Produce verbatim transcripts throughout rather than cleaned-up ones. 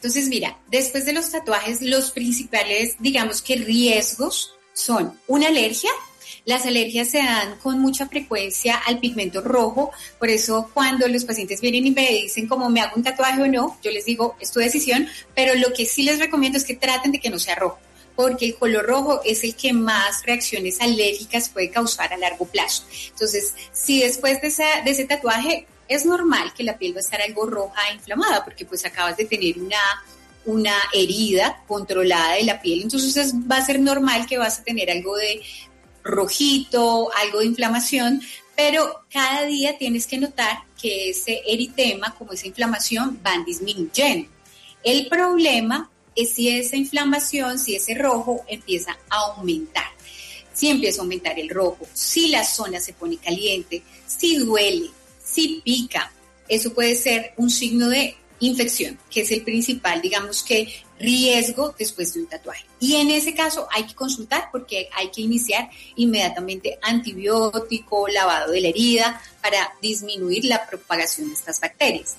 Entonces, mira, después de los tatuajes, los principales, digamos que riesgos son una alergia. Las alergias se dan con mucha frecuencia al pigmento rojo, por eso cuando los pacientes vienen y me dicen como me hago un tatuaje o no, yo les digo, es tu decisión, pero lo que sí les recomiendo es que traten de que no sea rojo, porque el color rojo es el que más reacciones alérgicas puede causar a largo plazo. Entonces, si después de, esa, de ese tatuaje es normal que la piel va a estar algo roja e inflamada, porque pues acabas de tener una, una herida controlada de la piel, entonces va a ser normal que vas a tener algo de rojito, algo de inflamación, pero cada día tienes que notar que ese eritema, como esa inflamación, van disminuyendo. El problema es si esa inflamación, si ese rojo empieza a aumentar. Si empieza a aumentar el rojo, si la zona se pone caliente, si duele, si pica, eso puede ser un signo de infección, que es el principal, digamos que, riesgo después de un tatuaje. Y en ese caso hay que consultar porque hay que iniciar inmediatamente antibiótico, lavado de la herida para disminuir la propagación de estas bacterias.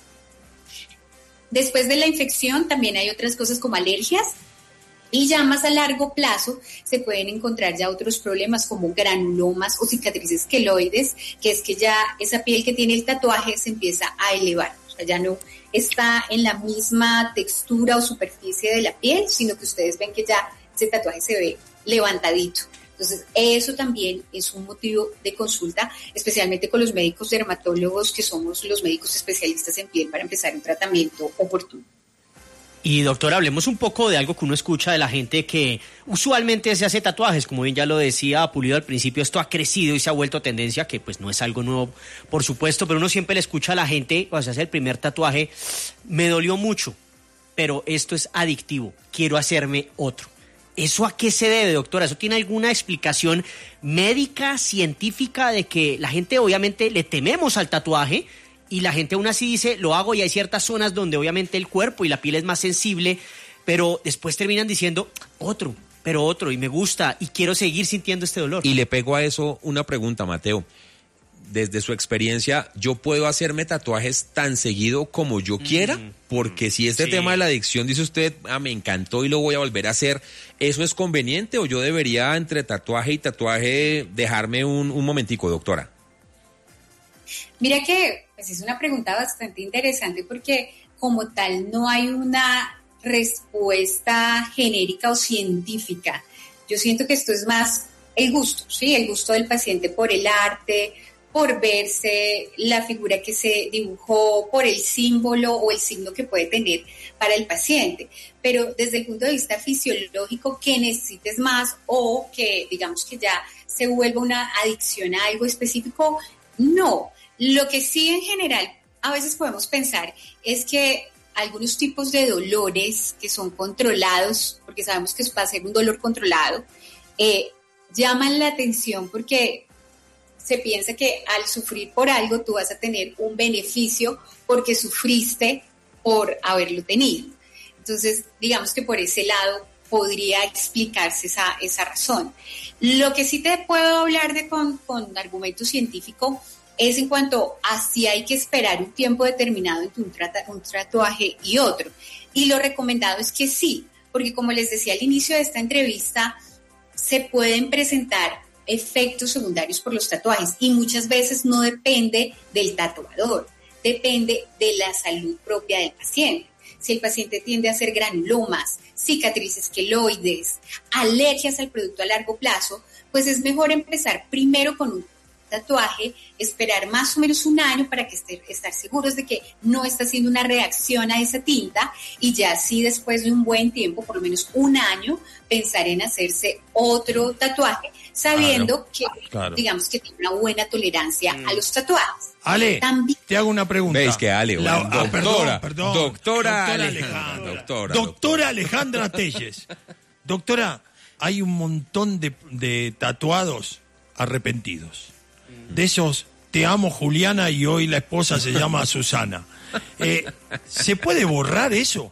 Después de la infección también hay otras cosas como alergias y ya más a largo plazo se pueden encontrar ya otros problemas como granulomas o cicatrices queloides, que es que ya esa piel que tiene el tatuaje se empieza a elevar, o sea, ya no está en la misma textura o superficie de la piel, sino que ustedes ven que ya ese tatuaje se ve levantadito. Entonces, eso también es un motivo de consulta, especialmente con los médicos dermatólogos, que somos los médicos especialistas en piel, para empezar un tratamiento oportuno. Y doctora, hablemos un poco de algo que uno escucha de la gente que usualmente se hace tatuajes, como bien ya lo decía Pulido al principio, esto ha crecido y se ha vuelto tendencia, que pues no es algo nuevo, por supuesto, pero uno siempre le escucha a la gente cuando se hace el primer tatuaje, me dolió mucho, pero esto es adictivo, quiero hacerme otro. ¿Eso a qué se debe, doctora? ¿Eso tiene alguna explicación médica, científica, de que la gente obviamente le tememos al tatuaje y la gente aún así dice, lo hago, y hay ciertas zonas donde obviamente el cuerpo y la piel es más sensible, pero después terminan diciendo, otro, pero otro, y me gusta, y quiero seguir sintiendo este dolor? Y le pego a eso una pregunta, Mateo. Desde su experiencia, ¿yo puedo hacerme tatuajes tan seguido como yo quiera? Mm, Porque si este sí. tema de la adicción, dice usted, ah, me encantó y lo voy a volver a hacer, ¿eso es conveniente o yo debería entre tatuaje y tatuaje dejarme un, un momentico, doctora? Mira que pues es una pregunta bastante interesante porque como tal no hay una respuesta genérica o científica. Yo siento que esto es más el gusto, ¿sí? El gusto del paciente por el arte, por verse la figura que se dibujó, por el símbolo o el signo que puede tener para el paciente. Pero desde el punto de vista fisiológico, que necesites más o que digamos que ya se vuelva una adicción a algo específico, no. Lo que sí en general a veces podemos pensar es que algunos tipos de dolores que son controlados, porque sabemos que va a ser un dolor controlado, eh, llaman la atención porque se piensa que al sufrir por algo tú vas a tener un beneficio porque sufriste por haberlo tenido. Entonces, digamos que por ese lado podría explicarse esa, esa razón. Lo que sí te puedo hablar de con, con argumento científico es en cuanto a si hay que esperar un tiempo determinado entre un, trata, un tatuaje y otro. Y lo recomendado es que sí, porque como les decía al inicio de esta entrevista, se pueden presentar efectos secundarios por los tatuajes y muchas veces no depende del tatuador, depende de la salud propia del paciente. Si el paciente tiende a hacer granulomas, cicatrices queloides, alergias al producto a largo plazo, pues es mejor empezar primero con un tatuaje, esperar más o menos un año para que esté, estar seguros de que no está haciendo una reacción a esa tinta y ya así después de un buen tiempo, por lo menos un año, pensar en hacerse otro tatuaje, sabiendo claro, que claro. digamos que tiene una buena tolerancia mm. a los tatuajes. Ale, También, te hago una pregunta. ¿Veis que Ale? La, bueno, ah, doctora, perdón, perdón, doctora, doctora Alejandra. Alejandra. Doctora, doctora Alejandra Telles. Doctora, hay un montón de, de tatuados arrepentidos. De esos, te amo Juliana y hoy la esposa se llama Susana. Eh, ¿Se puede borrar eso?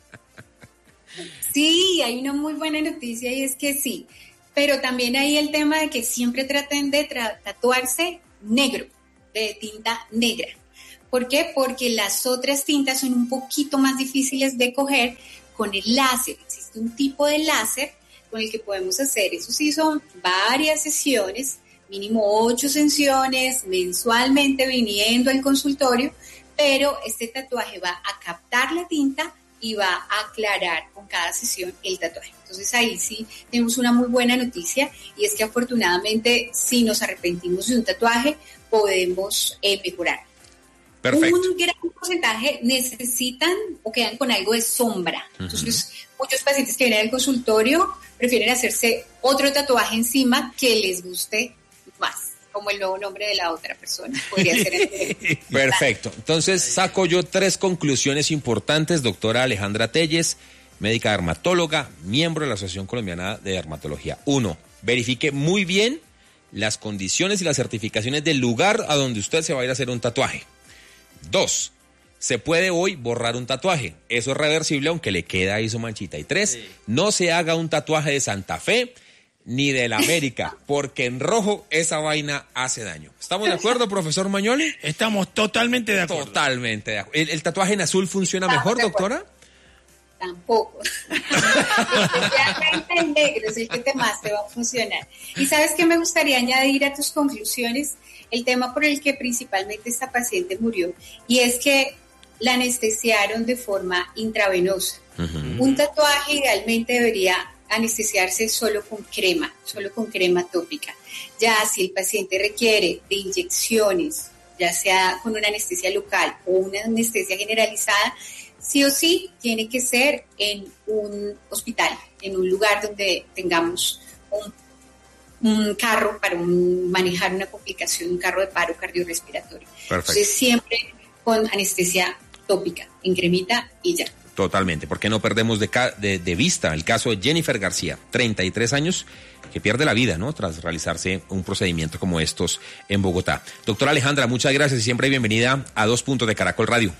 Sí, hay una muy buena noticia y es que sí. Pero también hay el tema de que siempre traten de tra- tatuarse negro, de tinta negra. ¿Por qué? Porque las otras tintas son un poquito más difíciles de coger con el láser. Existe un tipo de láser con el que podemos hacer, eso sí, son varias sesiones, mínimo ocho sesiones, mensualmente viniendo al consultorio, pero este tatuaje va a captar la tinta y va a aclarar con cada sesión el tatuaje. Entonces ahí sí tenemos una muy buena noticia, y es que afortunadamente si nos arrepentimos de un tatuaje podemos eh, mejorar. Perfecto. Un gran porcentaje necesitan o quedan con algo de sombra. Entonces, uh-huh. muchos pacientes que vienen al consultorio prefieren hacerse otro tatuaje encima que les guste más, como el nuevo nombre de la otra persona. Podría ser el Perfecto. Entonces, saco yo tres conclusiones importantes, doctora Alejandra Telles, médica dermatóloga, miembro de la Asociación Colombiana de Dermatología. Uno, verifique muy bien las condiciones y las certificaciones del lugar a donde usted se va a ir a hacer un tatuaje. Dos, se puede hoy borrar un tatuaje. Eso es reversible aunque le queda ahí su manchita. Y tres, sí. no se haga un tatuaje de Santa Fe ni de la América, porque en rojo esa vaina hace daño. ¿Estamos de acuerdo, profesor Mañoli? Estamos totalmente de acuerdo. Totalmente de acuerdo. ¿El, el tatuaje en azul funciona Estamos mejor, doctora? Tampoco. Especialmente el negro es el que te más te va a funcionar. Y ¿sabes qué me gustaría añadir a tus conclusiones? El tema por el que principalmente esta paciente murió, y es que la anestesiaron de forma intravenosa. Uh-huh. Un tatuaje idealmente debería anestesiarse solo con crema, solo con crema tópica. Ya si el paciente requiere de inyecciones, ya sea con una anestesia local o una anestesia generalizada, sí o sí tiene que ser en un hospital, en un lugar donde tengamos un un carro para un, manejar una complicación, un carro de paro cardiorrespiratorio. Perfecto. Entonces siempre con anestesia tópica, en cremita y ya. Totalmente, porque no perdemos de, de, de vista el caso de Jennifer García, treinta y tres años, que pierde la vida, ¿no?, tras realizarse un procedimiento como estos en Bogotá. Doctora Alejandra, muchas gracias y siempre bienvenida a Dos Puntos de Caracol Radio.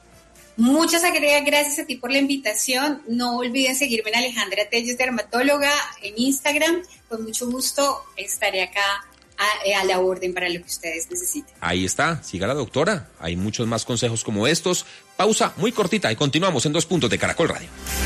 Muchas gracias a ti por la invitación. No olviden seguirme en Alejandra Telles, dermatóloga, en Instagram. Con mucho gusto estaré acá a, a la orden para lo que ustedes necesiten. Ahí está, siga la doctora. Hay muchos más consejos como estos. Pausa muy cortita y continuamos en Dos Puntos de Caracol Radio.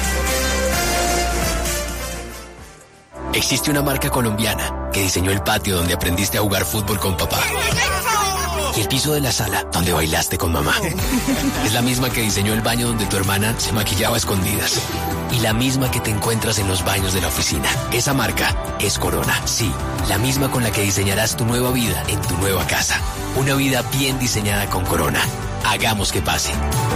Existe una marca colombiana que diseñó el patio donde aprendiste a jugar fútbol con papá. Y el piso de la sala donde bailaste con mamá. Es la misma que diseñó el baño donde tu hermana se maquillaba a escondidas. Y la misma que te encuentras en los baños de la oficina. Esa marca es Corona. Sí, la misma con la que diseñarás tu nueva vida en tu nueva casa. Una vida bien diseñada con Corona. Hagamos que pase.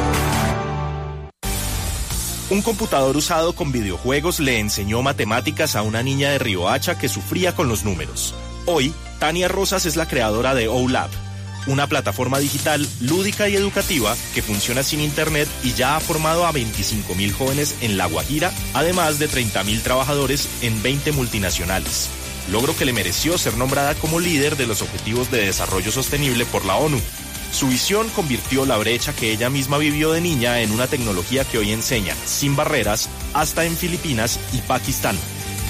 Un computador usado con videojuegos le enseñó matemáticas a una niña de Riohacha que sufría con los números. Hoy, Tania Rosas es la creadora de OLab, una plataforma digital lúdica y educativa que funciona sin internet y ya ha formado a veinticinco mil jóvenes en La Guajira, además de treinta mil trabajadores en veinte multinacionales. Logro que le mereció ser nombrada como líder de los Objetivos de Desarrollo Sostenible por la ONU. Su visión convirtió la brecha que ella misma vivió de niña en una tecnología que hoy enseña sin barreras hasta en Filipinas y Pakistán.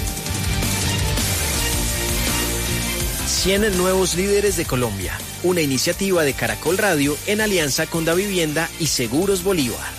cien nuevos líderes de Colombia, una iniciativa de Caracol Radio en alianza con Davivienda y Seguros Bolívar.